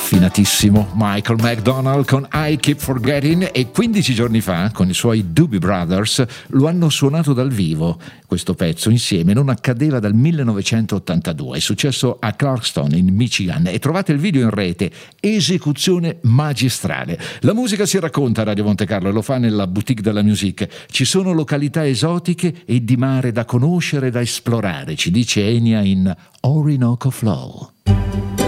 raffinatissimo Michael McDonald con I Keep Forgetting, e 15 giorni fa con i suoi Doobie Brothers lo hanno suonato dal vivo. Questo pezzo insieme non accadeva dal 1982, è successo a Clarkston in Michigan e trovate il video in rete, esecuzione magistrale. La musica si racconta a Radio Monte Carlo e lo fa nella Boutique de la Musique. Ci sono località esotiche e di mare da conoscere e da esplorare, ci dice Enya in Orinoco Flow.